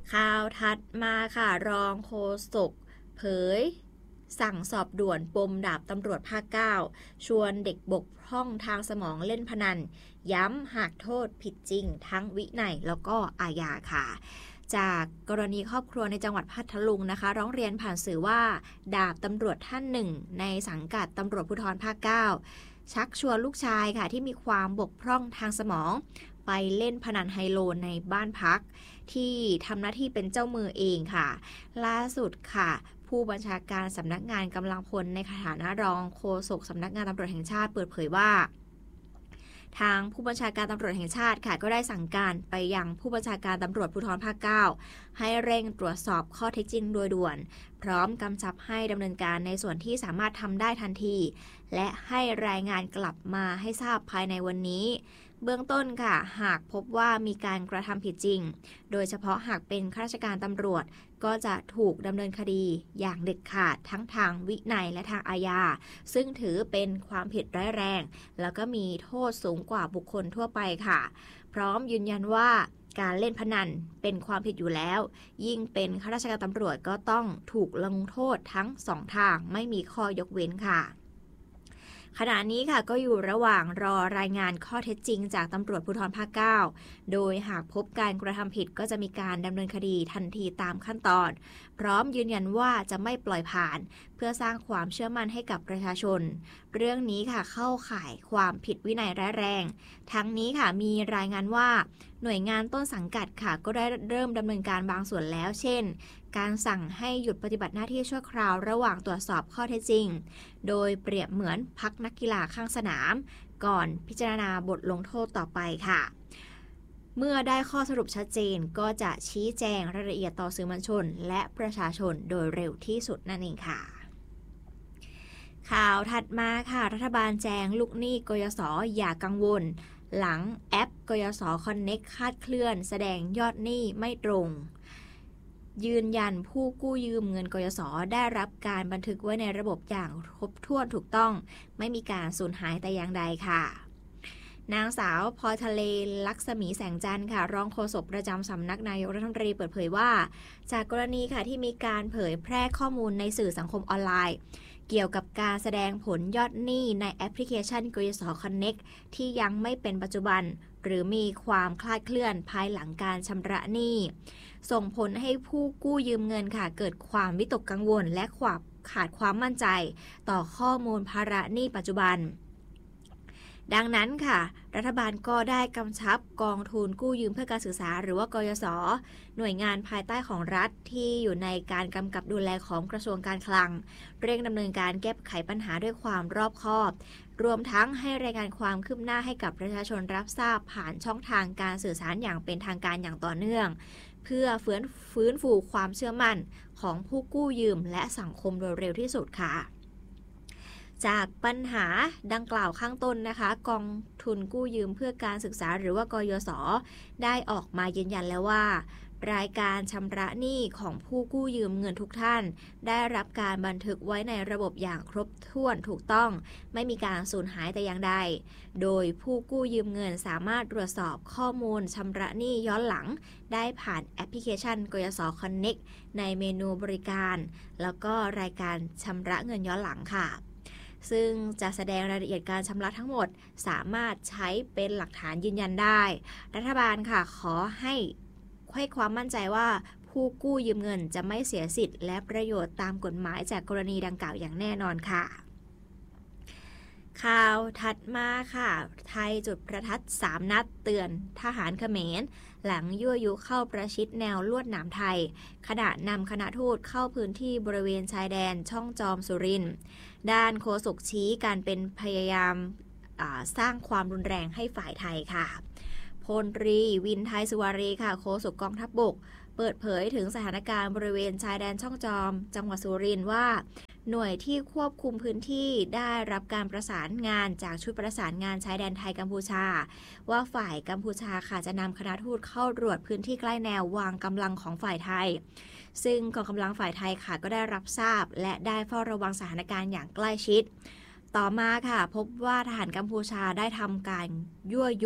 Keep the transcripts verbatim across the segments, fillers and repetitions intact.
ข่าวถัดมาค่ะรองโฆษกเผยสั่งสอบด่วนปมดาบตำรวจภาคเก้าชวนเด็กบกพร่องทางสมองเล่นพนันย้ำหากโทษผิดจริงทั้งวินัยแล้วก็อาญาค่ะจากกรณีครอบครัวในจังหวัดพัทลุงนะคะร้องเรียนผ่านสื่อว่าดาบตำรวจท่านหนึ่งในสังกัดตำรวจภูธรภาคเก้าชักชวนลูกชายค่ะที่มีความบกพร่องทางสมองไปเล่นพนันไฮโลในบ้านพักที่ทำหน้าที่เป็นเจ้ามือเองค่ะล่าสุดค่ะผู้บัญชาการสำนักงานกำลังพลในฐานะรองโฆษกสำนักงานตำรวจแห่งชาติเปิดเผยว่าทางผู้บัญชาการตำรวจแห่งชาติค่ะก็ได้สั่งการไปยังผู้บัญชาการตำรวจภูธรภาคเก้าให้เร่งตรวจสอบข้อเท็จจริงโดยด่วนพร้อมกำชับให้ดำเนินการในส่วนที่สามารถทำได้ทันทีและให้รายงานกลับมาให้ทราบภายในวันนี้เบื้องต้นค่ะหากพบว่ามีการกระทำผิดจริงโดยเฉพาะหากเป็นข้าราชการตำรวจก็จะถูกดำเนินคดีอย่างเด็ดขาดทั้งทางวินัยและทางอาญาซึ่งถือเป็นความผิดร้ายแรงแล้วก็มีโทษสูงกว่าบุคคลทั่วไปค่ะพร้อมยืนยันว่าการเล่นพนันเป็นความผิดอยู่แล้วยิ่งเป็นข้าราชการตำรวจก็ต้องถูกลงโทษทั้งสองทางไม่มีข้อยกเว้นค่ะขณะนี้ค่ะก็อยู่ระหว่างรอรายงานข้อเท็จจริงจากตำรวจภูธรภาคเก้าโดยหากพบการกระทำผิดก็จะมีการดำเนินคดีทันทีตามขั้นตอนพร้อมยืนยันว่าจะไม่ปล่อยผ่านเพื่อสร้างความเชื่อมั่นให้กับประชาชนเรื่องนี้ค่ะเข้าข่ายความผิดวินัยร้ายแรงทั้งนี้ค่ะมีรายงานว่าหน่วยงานต้นสังกัดค่ะก็ได้เริ่มดำเนินการบางส่วนแล้วเช่นการสั่งให้หยุดปฏิบัติหน้าที่ชั่วคราวระหว่างตรวจสอบข้อเท็จจริงโดยเปรียบเหมือนพักนักกีฬาข้างสนามก่อนพิจารณาบทลงโทษต่อไปค่ะเมื่อได้ข้อสรุปชัดเจนก็จะชี้แจงรายละเอียดต่อสื่อมวลชนและประชาชนโดยเร็วที่สุดนั่นเองค่ะข่าวถัดมาค่ะรัฐบาลแจงลูกหนี้กยศอย่ากังวลหลังแอปกยศคอนเน็กคาดเคลื่อนแสดงยอดหนี้ไม่ตรงยืนยันผู้กู้ยืมเงินกยศได้รับการบันทึกไว้ในระบบอย่างครบถ้วนถูกต้องไม่มีการสูญหายแต่อย่างใดค่ะนางสาวพลอยทะเลลักษมีแสงจันทร์ค่ะรองโฆษกประจำสำนักนายกรัฐมนตรีเปิดเผยว่าจากกรณีค่ะที่มีการเผยแพร่ข้อมูลในสื่อสังคมออนไลน์เกี่ยวกับการแสดงผลยอดหนี้ในแอปพลิเคชันกยศคอนเน็กที่ยังไม่เป็นปัจจุบันหรือมีความคลาดเคลื่อนภายหลังการชำระหนี้ส่งผลให้ผู้กู้ยืมเงินค่ะเกิดความวิตกกังวลและความขาดความมั่นใจต่อข้อมูลภาระหนี้ปัจจุบันดังนั้นค่ะรัฐบาลก็ได้กำชับกองทุนกู้ยืมเพื่อการศึกษาหรือว่ากยศหน่วยงานภายใต้ของรัฐที่อยู่ในการกำกับดูแลของกระทรวงการคลังเร่งดำเนินการแก้ไขปัญหาด้วยความรอบคอบรวมทั้งให้รายงานความคืบหน้าให้กับประชาชนรับทราบผ่านช่องทางการสื่อสารอย่างเป็นทางการอย่างต่อเนื่องเพื่อฟื้นฟื้นฟูความเชื่อมั่นของผู้กู้ยืมและสังคมโดยเร็วที่สุดค่ะจากปัญหาดังกล่าวข้างต้นนะคะกองทุนกู้ยืมเพื่อการศึกษาหรือว่ากยศได้ออกมายืนยันแล้วว่ารายการชำระหนี้ของผู้กู้ยืมเงินทุกท่านได้รับการบันทึกไว้ในระบบอย่างครบถ้วนถูกต้องไม่มีการสูญหายแต่อย่างใดโดยผู้กู้ยืมเงินสามารถตรวจสอบข้อมูลชำระหนี้ย้อนหลังได้ผ่านแอปพลิเคชันกยศคอนเน็กในเมนูบริการแล้วก็รายการชำระเงินย้อนหลังค่ะซึ่งจะแสดงรายละเอียดการชำระทั้งหมดสามารถใช้เป็นหลักฐานยืนยันได้รัฐบาลค่ะขอให้ให้ความมั่นใจว่าผู้กู้ยืมเงินจะไม่เสียสิทธิ์และประโยชน์ตามกฎหมายจากกรณีดังกล่าวอย่างแน่นอนค่ะข่าวถัดมาค่ะไทยจุดประทัดสามนัดเตือนทหารเขมรหลังยั่วยุเข้าประชิดแนวลวดหนามไทยขณะนำคณะทูตเข้าพื้นที่บริเวณชายแดนช่องจอมสุรินทร์ด้านโฆษกชี้การเป็นพยายามสร้างความรุนแรงให้ฝ่ายไทยค่ะพลตรีวินไทยสุวารีค่ะโฆษกกองทัพบกเปิดเผยถึงสถานการณ์บริเวณชายแดนช่องจอมจังหวัดสุรินทร์ว่าหน่วยที่ควบคุมพื้นที่ได้รับการประสานงานจากชุดประสานงานชายแดนไทยกัมพูชาว่าฝ่ายกัมพูชาค่ะจะนำคณะทูตเข้าตรวจพื้นที่ใกล้แนววางกำลังของฝ่ายไทยซึ่งกองกำลังฝ่ายไทยค่ะก็ได้รับทราบและได้เฝ้าระวังสถานการณ์อย่างใกล้ชิดต่อมาค่ะพบว่าทหารกัมพูชาได้ทำการยั่วยุ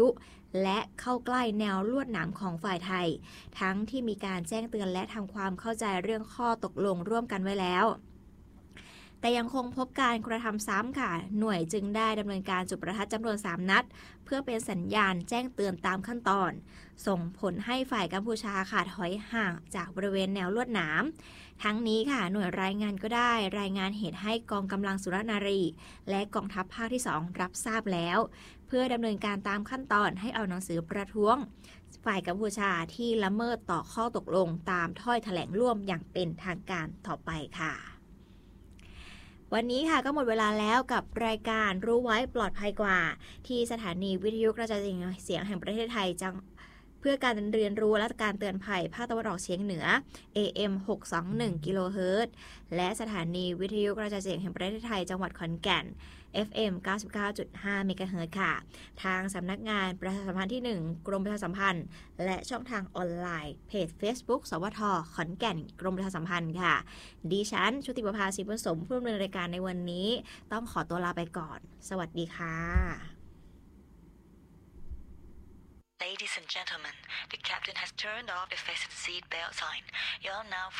และเข้าใกล้แนวลวดหนามของฝ่ายไทยทั้งที่มีการแจ้งเตือนและทำความเข้าใจเรื่องข้อตกลงร่วมกันไว้แล้วแต่ยังคงพบการกระทำซ้ำค่ะหน่วยจึงได้ดำเนินการจุดประทัดจำนวนสามนัดเพื่อเป็นสัญญาณแจ้งเตือนตามขั้นตอนส่งผลให้ฝ่ายกัมพูชาค่ะถอยห่างจากบริเวณแนวลวดหนามทั้งนี้ค่ะหน่วยรายงานก็ได้รายงานเหตุให้กองกำลังสุรนารีและกองทัพภาคที่สองรับทราบแล้วเพื่อดำเนินการตามขั้นตอนให้เอาหนังสือประท้วงฝ่ายกัมพูชาที่ละเมิดต่อข้อตกลงตามถ้อยแถลงร่วมอย่างเป็นทางการต่อไปค่ะวันนี้ค่ะก็หมดเวลาแล้วกับรายการรู้ไว้ปลอดภัยกว่าที่สถานีวิทยุกระจายเสียงแห่งประเทศไทยจังเพื่อการเรียนรู้และการเตือนภัยภาคตะวันออกเฉียงเหนือ เอ เอ็ม หกสองหนึ่ง กิโลเฮิรตซ์และสถานีวิทยุกระจายเสียงแห่งประเทศไทยจังหวัดขอนแก่น เอฟ เอ็ม เก้าสิบเก้าจุดห้า เมกะเฮิรตซ์ค่ะทางสำนักงานประชาสัมพันธ์ที่หนึ่งกรมประชาสัมพันธ์และช่องทางออนไลน์เพจ Facebook สวทขอนแก่นกรมประชาสัมพันธ์ค่ะดิฉันชุติประภาศรีบุญสมผู้ดำเนินรายการในวันนี้ต้องขอตัวลาไปก่อนสวัสดีค่ะ Ladies and gentlemen, the captain has turned off the fasten seat belt sign. You are now